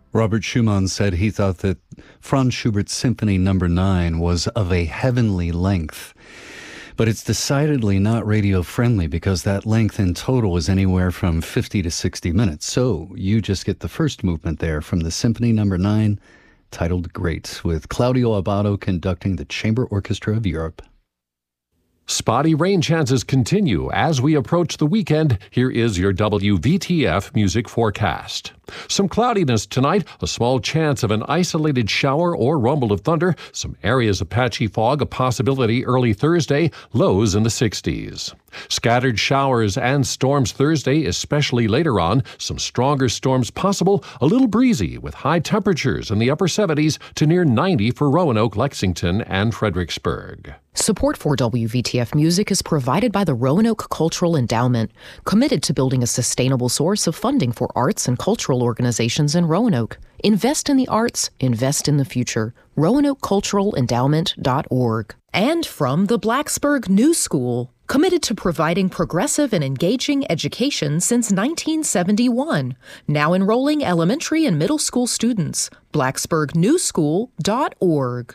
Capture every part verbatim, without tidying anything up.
Robert Schumann said he thought that Franz Schubert's Symphony Number nine was of a heavenly length. But it's decidedly not radio-friendly because that length in total is anywhere from fifty to sixty minutes. So you just get the first movement there from the Symphony Number nine, titled Great, with Claudio Abbado conducting the Chamber Orchestra of Europe. Spotty rain chances continue as we approach the weekend. Here is your W V T F music forecast. Some cloudiness tonight, a small chance of an isolated shower or rumble of thunder, some areas of patchy fog, a possibility early Thursday, lows in the sixties. Scattered showers and storms Thursday, especially later on, some stronger storms possible, a little breezy with high temperatures in the upper seventies to near ninety for Roanoke, Lexington, and Fredericksburg. Support for W V T F Music is provided by the Roanoke Cultural Endowment, committed to building a sustainable source of funding for arts and cultural organizations in Roanoke. Invest in the arts, invest in the future. roanoke cultural endowment dot org. And from the Blacksburg New School, committed to providing progressive and engaging education since nineteen seventy-one. Now enrolling elementary and middle school students. blacksburg new school dot org.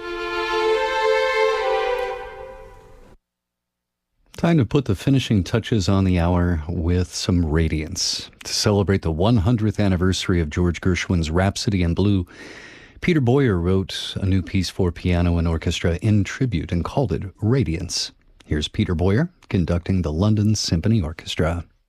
Time to put the finishing touches on the hour with some radiance. To celebrate the one hundredth anniversary of George Gershwin's Rhapsody in Blue, Peter Boyer wrote a new piece for piano and orchestra in tribute and called it Radiance. Here's Peter Boyer conducting the London Symphony Orchestra.